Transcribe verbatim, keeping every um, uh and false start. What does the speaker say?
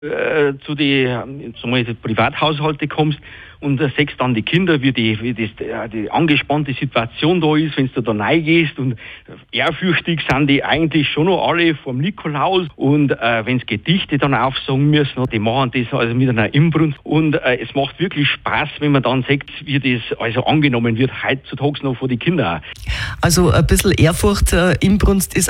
äh, zu den die Privathaushalte kommst und äh, siehst dann die Kinder, wie die, wie das, äh, die angespannte Situation da ist, wenn du da reingehst und ehrfürchtig sind die eigentlich schon noch alle vom Nikolaus und äh, wenn es Gedichte dann aufsagen müssen, die machen das also mit einer Inbrunst und äh, es macht wirklich Spaß, wenn man dann sieht, wie das also angenommen wird, heutzutage noch von den Kindern. Also ein bisschen Ehrfurcht, äh, Inbrunst ist